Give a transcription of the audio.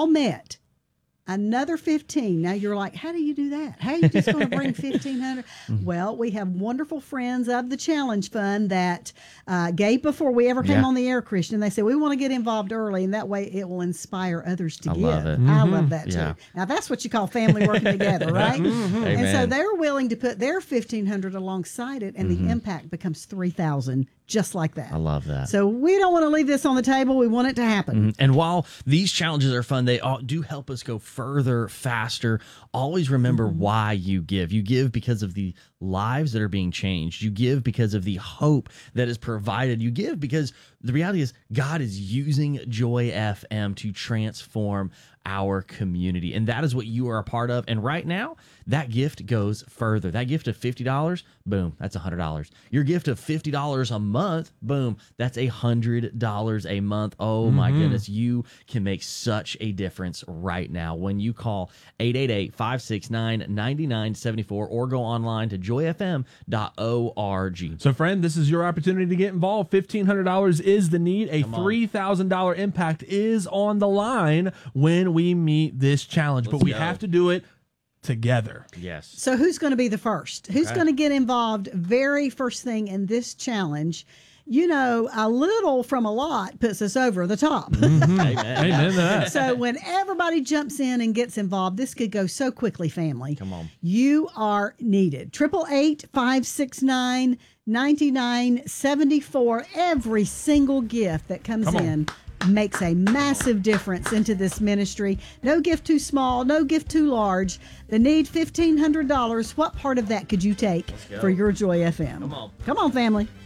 all met, another 15. Now you're like, how do you do that? How are you just going to bring 1,500? Well, we have wonderful friends of the Challenge Fund that gave before we ever came on the air, Christian. They said, we want to get involved early, and that way it will inspire others to give. Love it. I love that too. Now that's what you call family working together, right? And so they're willing to put their 1,500 alongside it, and the impact becomes 3,000 just like that. I love that. So we don't want to leave this on the table. We want it to happen. And while these challenges are fun, they all do help us go further, faster. Always remember why you give. You give because of the lives that are being changed. You give because of the hope that is provided. You give because the reality is God is using Joy FM to transform our community. And that is what you are a part of. And right now, that gift goes further. That gift of $50, boom, that's $100. Your gift of $50 a month, boom, that's $100 a month. Oh my goodness, you can make such a difference right now when you call 888-569-9974 or go online to joyfm.org. So, friend, this is your opportunity to get involved. $1,500 is the need. A $3,000 impact is on the line when we meet this challenge. But we have to do it together. Yes. So who's going to be the first? Who's going to get involved very first thing in this challenge? You know, a little from a lot puts us over the top. Amen. Amen to that. So when everybody jumps in and gets involved, this could go so quickly, family. Come on. You are needed. 888-569-9974. Every single gift that comes in makes a massive difference into this ministry. No gift too small, no gift too large. The need, $1,500. What part of that could you take for your Joy FM? Come on. Come on, family.